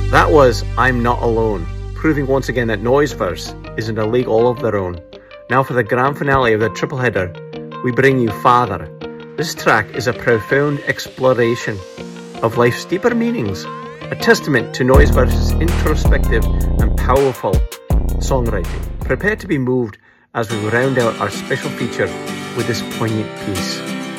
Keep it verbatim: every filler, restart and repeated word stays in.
That was I'm Not Alone, proving once again that Noiseverse is in a league all of their own. Now for the grand finale of the triple header, we bring you Father. This track is a profound exploration of life's deeper meanings, a testament to Noiseverse's introspective and powerful songwriting. Prepare to be moved as we round out our special feature with this poignant piece.